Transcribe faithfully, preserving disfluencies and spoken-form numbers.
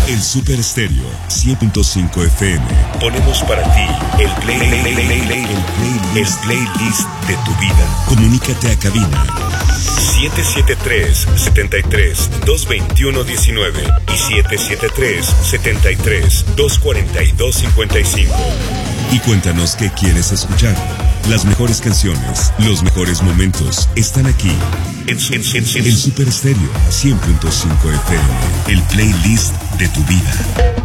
El Super Estéreo cien punto cinco F M. Ponemos para ti el, play, play, play, play, play, el, playlist, el playlist de tu vida. Comunícate a cabina siete siete tres, siete tres, dos dos uno, uno nueve y siete siete tres, siete tres, dos cuatro dos, cinco cinco. Y cuéntanos qué quieres escuchar. Las mejores canciones, los mejores momentos están aquí. En, en, en, en el Super Estéreo cien punto cinco F M. El playlist de tu vida.